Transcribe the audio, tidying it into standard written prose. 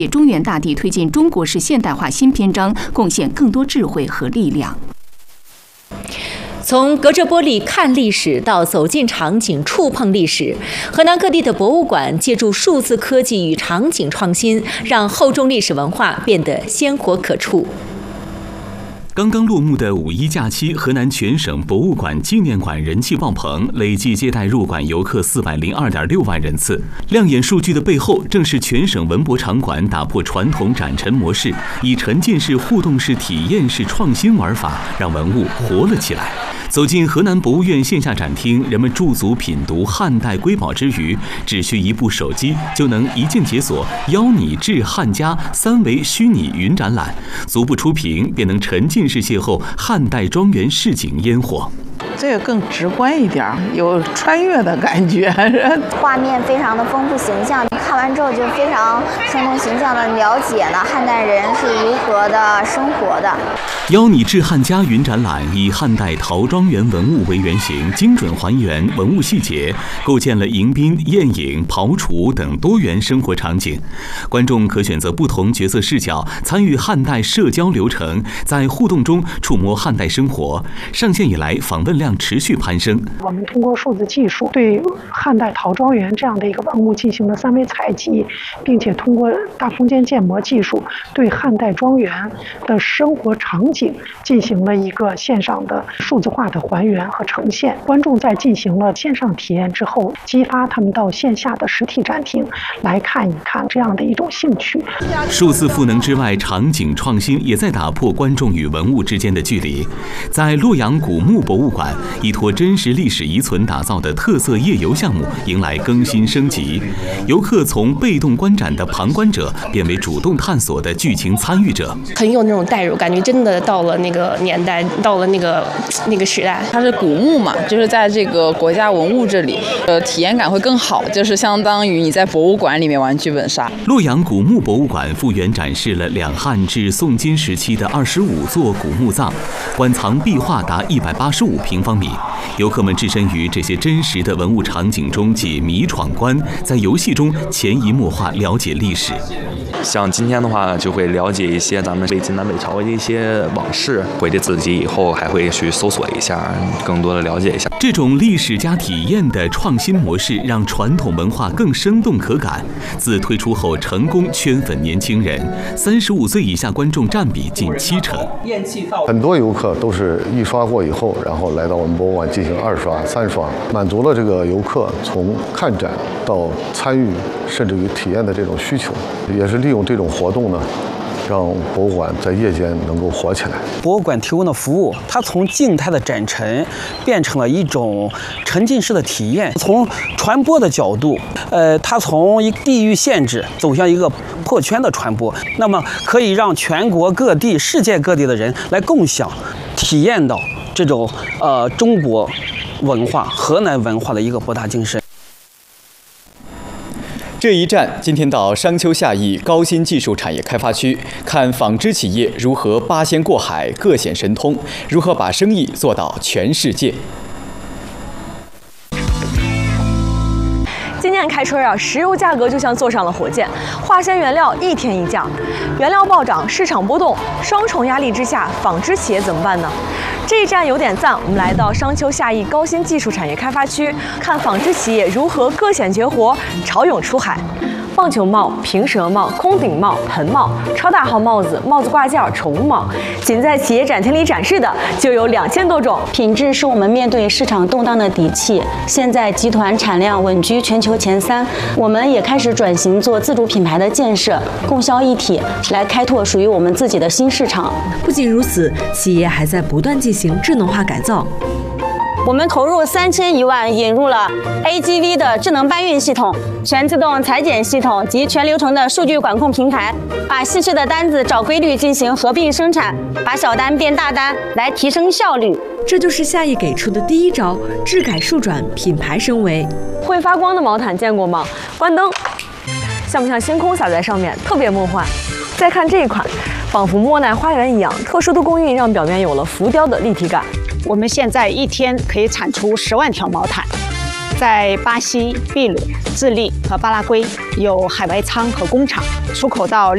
给中原大地推进中国式现代化新篇章贡献更多智慧和力量。 从隔着玻璃看历史到走进场景触碰历史，河南各地的博物馆借助数字科技与场景创新，让厚重历史文化变得鲜活可触。 刚刚落幕的五一假期，河南全省博物馆、纪念馆人气爆棚，累计接待入馆游客402.6万人次。亮眼数据的背后，正是全省文博场馆打破传统展陈模式，以沉浸式、互动式、体验式创新玩法，让文物活了起来。走进河南博物院线下展厅，人们驻足品读汉代瑰宝之余，只需一部手机就能一键解锁“邀你至汉家”3维虚拟云展览，足不出屏便能沉浸式邂逅汉代庄园市井烟火。 这个更直观一点，有穿越的感觉， 画面非常的丰富形象，看完之后就非常生动形象的了解了汉代人是如何的生活的。 邀你至汉家云展览以汉代陶庄园文物为原型，精准还原文物细节，构建了迎宾、宴饮、庖厨等多元生活场景。观众可选择不同角色视角，参与汉代社交流程，在互动中触摸汉代生活。上线以来，访问量持续攀升。 我们通过数字技术对汉代陶庄园这样的一个文物进行了3维采集，并且通过大空间建模技术对汉代庄园的生活场景进行了一个线上的数字化的还原和呈现。观众在进行了线上体验之后，激发他们到线下的实体展厅来看一看这样的一种兴趣。 数字赋能之外，场景创新也在打破观众与文物之间的距离。在洛阳古墓博物馆，依托真实历史遗存打造的特色夜游项目迎来更新升级，游客从被动观展的旁观者变为主动探索的剧情参与者， 很有那种代入感觉，真的到了那个年代，到了那个时代。 它是古墓嘛，就是在这个国家文物这里，体验感会更好，就是相当于你在博物馆里面玩剧本杀。 洛阳古墓博物馆复原展示了两汉至宋金时期的25座古墓葬，馆藏壁画达185平方米。游客们置身于这些真实的文物场景中解谜闯关，在游戏中潜移默化了解历史。 像今天的话，就会了解一些咱们北晋南北朝的一些往事，回去自己以后还会去搜索一下，更多的了解一下。 这种历史加体验的创新模式，让传统文化更生动可感。自推出后，成功圈粉年轻人，35岁以下观众占比近70%。 很多游客都是一刷过以后，然后来到我们博物馆进行2刷、3刷，满足了这个游客从看展到参与甚至于体验的这种需求，也是利用这种活动呢，让博物馆在夜间能够活起来。 博物馆提供的服务，它从静态的展陈变成了一种沉浸式的体验。从传播的角度，它从一个地域限制走向一个破圈的传播，那么可以让全国各地、世界各地的人来共享、体验到这种中国文化、河南文化的一个博大精深。 这一站今天到商丘下邑高新技术产业开发区，看纺织企业如何八仙过海、各显神通，如何把生意做到全世界。 今年开春啊，石油价格就像坐上了火箭，化纤原料一天一价，原料暴涨，市场波动，双重压力之下，纺织企业怎么办呢？这一站有点赞，我们来到商丘下邑高新技术产业开发区，看纺织企业如何各显绝活，潮涌出海。棒球帽、平舌帽、空顶帽、盆帽、超大号帽子、帽子挂件、宠物帽，仅在企业展厅里展示的就有2000多种。 品质是我们面对市场动荡的底气。现在集团产量稳居全球前3，我们也开始转型做自主品牌的建设，供销一体，来开拓属于我们自己的新市场。 不仅如此，企业还在不断进行智能化改造。 我们投入3001万，引入了 AGV 的智能搬运系统、全自动裁剪系统及全流程的数据管控平台，把细致的单子找规律进行合并生产，把小单变大单，来提升效率。 这就是下邑给出的第一招：质改数转，品牌升维。 会发光的毛毯见过吗？关灯，像不像星空洒在上面，特别梦幻。再看这一款，仿佛莫奈花园一样，特殊的工艺让表面有了浮雕的立体感。 我们现在一天可以产出10万条毛毯，在巴西、秘鲁、智利和巴拉圭有海外仓和工厂，出口到